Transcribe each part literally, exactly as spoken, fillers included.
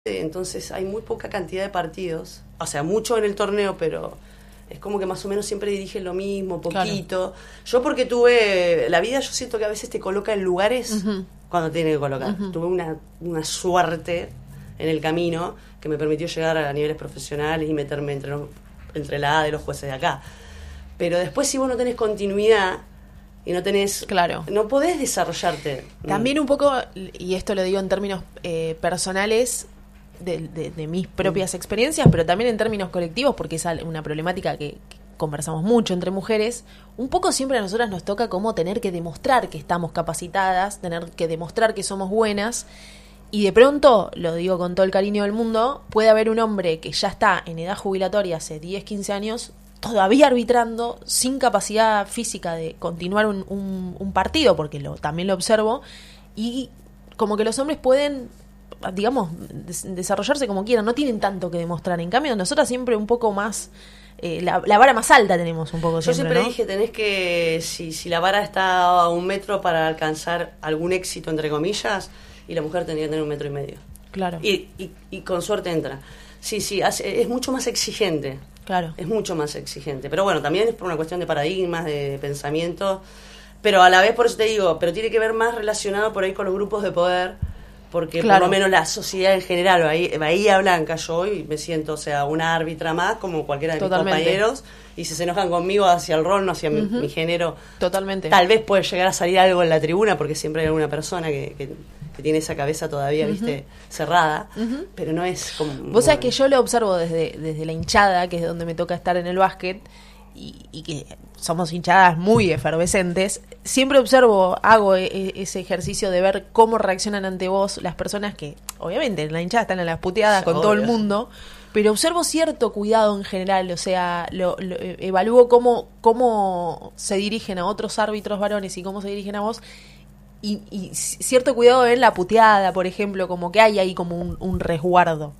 entonces hay muy poca cantidad de partidos, o sea, mucho en el torneo, pero es como que más o menos siempre dirigen lo mismo, poquito. Claro. Yo porque tuve, la vida yo siento que a veces te coloca en lugares uh-huh. cuando tiene que colocar. Uh-huh. Tuve una, una suerte en el camino que me permitió llegar a niveles profesionales y meterme entre, los, entre la A de los jueces de acá. Pero después si vos no tenés continuidad y no tenés, claro, no podés desarrollarte. También un poco, y esto lo digo en términos eh, personales, De, de, de mis propias experiencias, pero también en términos colectivos, porque es una problemática que, que conversamos mucho entre mujeres. Un poco siempre a nosotras nos toca como tener que demostrar que estamos capacitadas, tener que demostrar que somos buenas, y de pronto, lo digo con todo el cariño del mundo, puede haber un hombre que ya está en edad jubilatoria hace diez, quince años, todavía arbitrando, sin capacidad física de continuar un, un, un partido, porque lo, también lo observo, y como que los hombres pueden, digamos, des- desarrollarse como quieran, no tienen tanto que demostrar. En cambio, nosotras siempre un poco más, eh, la, la vara más alta tenemos un poco siempre, Yo siempre ¿no? dije, tenés que, si, si la vara está a un metro para alcanzar algún éxito, entre comillas, y la mujer tendría que tener un metro y medio. Claro. Y, y, y con suerte entra. Sí, sí, hace, es mucho más exigente. Claro. Es mucho más exigente. Pero bueno, también es por una cuestión de paradigmas, de pensamiento. Pero a la vez, por eso te digo, pero tiene que ver más relacionado por ahí con los grupos de poder, porque claro, por lo menos la sociedad en general, Bahía, Bahía Blanca, yo hoy me siento, o sea, una árbitra más como cualquiera de Totalmente. mis compañeros, y si se enojan conmigo hacia el rol, no hacia uh-huh. mi, mi género. Totalmente. Tal vez puede llegar a salir algo en la tribuna, porque siempre hay alguna persona que, que, que tiene esa cabeza todavía, uh-huh. viste, cerrada, uh-huh. pero no es como... Vos sabés que yo lo observo desde, desde la hinchada, que es donde me toca estar en el básquet, y, y que somos hinchadas muy efervescentes. Siempre observo, hago e- ese ejercicio de ver cómo reaccionan ante vos las personas que, obviamente, en la hinchada están en las puteadas con Obvio. todo el mundo, pero observo cierto cuidado en general, o sea, lo, lo evalúo cómo, cómo se dirigen a otros árbitros varones y cómo se dirigen a vos, y, y cierto cuidado en la puteada, por ejemplo, como que hay ahí como un, un resguardo.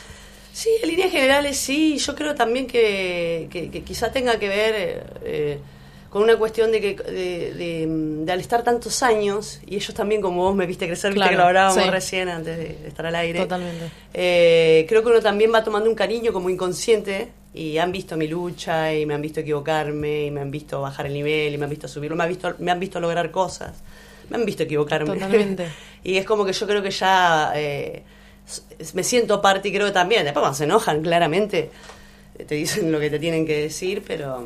Sí, en líneas generales sí. Yo creo también que, que, que quizá tenga que ver eh, con una cuestión de que de, de, de al estar tantos años, y ellos también, como vos me viste crecer, claro, viste que lo hablábamos sí. recién antes de estar al aire. Totalmente. Eh, creo que uno también va tomando un cariño como inconsciente, y han visto mi lucha, y me han visto equivocarme, y me han visto bajar el nivel, y me han visto subirlo, me han visto, me han visto lograr cosas, me han visto equivocarme. Totalmente. Y es como que yo creo que ya... Eh, me siento parte, y creo que también después cuando se enojan claramente te dicen lo que te tienen que decir, pero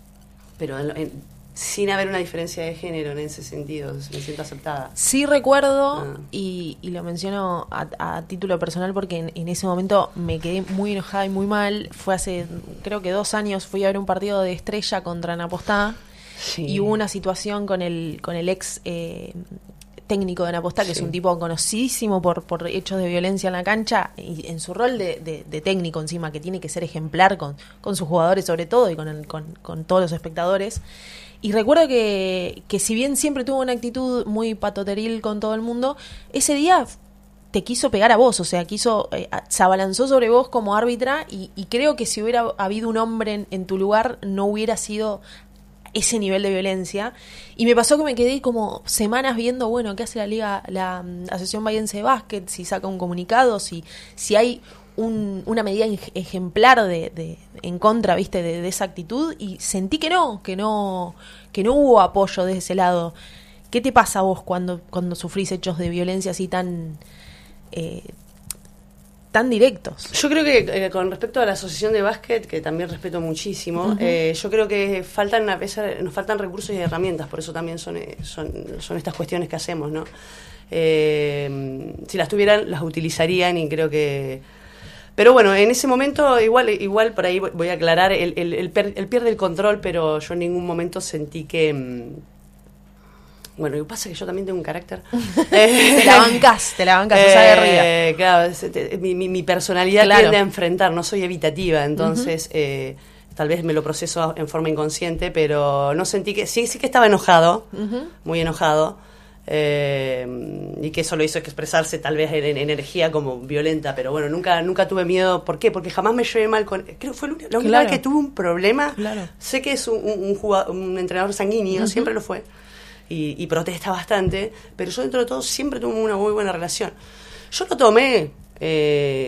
pero en, en, sin haber una diferencia de género en ese sentido, me siento aceptada. Sí recuerdo, ah. y, y lo menciono a, a título personal porque en, en ese momento me quedé muy enojada y muy mal. Fue hace creo que dos años, fui a ver un partido de Estrella contra Anapostá, sí. y hubo una situación con el con el ex eh, técnico de Anapostá, que sí. es un tipo conocidísimo por, por hechos de violencia en la cancha, y en su rol de, de, de técnico encima, que tiene que ser ejemplar con, con sus jugadores sobre todo, y con, el, con, con todos los espectadores. Y recuerdo que, que si bien siempre tuvo una actitud muy patoteril con todo el mundo, ese día te quiso pegar a vos, o sea, quiso eh, se abalanzó sobre vos como árbitra, y, y creo que si hubiera habido un hombre en, en tu lugar, no hubiera sido ese nivel de violencia. Y me pasó que me quedé como semanas viendo, bueno, qué hace la liga, la um, Asociación Bahiense de Básquet, si saca un comunicado, si, si hay un, una medida ejemplar de, de en contra, viste, de, de esa actitud, y sentí que no, que no, que no hubo apoyo de ese lado. ¿Qué te pasa a vos cuando, cuando sufrís hechos de violencia así tan eh, tan directos? Yo creo que eh, con respecto a la asociación de básquet, que también respeto muchísimo, uh-huh. eh, yo creo que faltan a veces, nos faltan recursos y herramientas, por eso también son, son, son estas cuestiones que hacemos, ¿no? Eh, si las tuvieran, las utilizarían, y creo que... Pero bueno, en ese momento, igual igual por ahí voy a aclarar, él, él, él, él pierde el control, pero yo en ningún momento sentí que... Bueno, lo que pasa es que yo también tengo un carácter. Te la bancás, te la bancás, esa eh, claro, mi, mi, mi personalidad claro. tiende a enfrentar, no soy evitativa, entonces uh-huh. eh, tal vez me lo proceso en forma inconsciente, pero no sentí que... Sí, sí que estaba enojado, uh-huh. muy enojado, eh, y que eso lo hizo expresarse tal vez en, en energía como violenta, pero bueno, nunca nunca tuve miedo. ¿Por qué? Porque jamás me llevé mal con... Creo que fue la única claro. vez que tuve un problema. Claro. Sé que es un, un, jugador, un entrenador sanguíneo, uh-huh. siempre lo fue. Y, y protesta bastante, pero yo dentro de todo siempre tuve una muy buena relación. Yo lo tomé Eh,